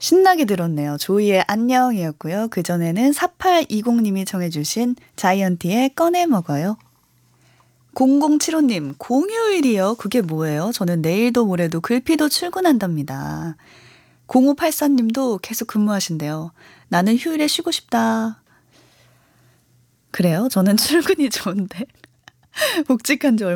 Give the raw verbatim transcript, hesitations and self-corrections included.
신나게 들었네요. 조이의 안녕이었고요. 그전에는 사팔이공 님이 청해 주신 자이언티의 꺼내 먹어요. 공공칠오 님, 공휴일이요? 그게 뭐예요? 저는 내일도 모레도 글피도 출근한답니다. 공오팔사 님도 계속 근무하신대요. 나는 휴일에 쉬고 싶다. 그래요? 저는 출근이 좋은데. 복직한 지